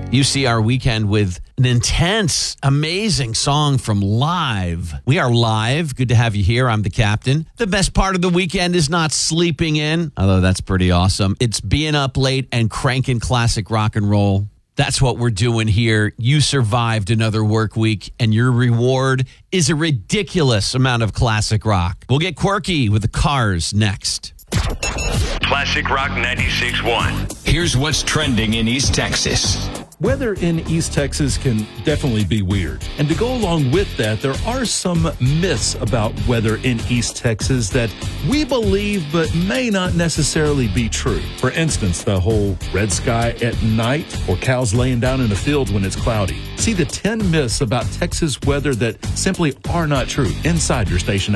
You see our weekend with an intense, amazing song from Live. We are live. Good to have you here. I'm the captain. The best part of the weekend is not sleeping in, although that's pretty awesome. It's being up late and cranking classic rock and roll. That's what we're doing here. You survived another work week, and your reward is a ridiculous amount of classic rock. We'll get quirky with the Cars next. Classic Rock 96.1. Here's what's trending in East Texas. Weather in East Texas can definitely be weird. And to go along with that, there are some myths about weather in East Texas that we believe but may not necessarily be true. For instance, the whole red sky at night or cows laying down in a field when it's cloudy. See the 10 myths about Texas weather that simply are not true inside your station.